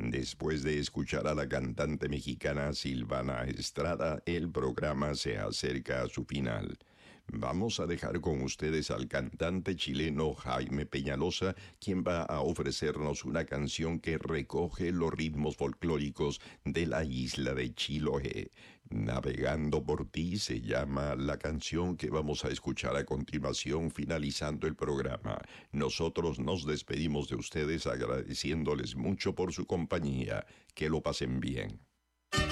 Después de escuchar a la cantante mexicana Silvana Estrada, el programa se acerca a su final. Vamos a dejar con ustedes al cantante chileno Jaime Peñalosa, quien va a ofrecernos una canción que recoge los ritmos folclóricos de la isla de Chiloé. Navegando por ti se llama la canción que vamos a escuchar a continuación, finalizando el programa. Nosotros nos despedimos de ustedes agradeciéndoles mucho por su compañía. Que lo pasen bien.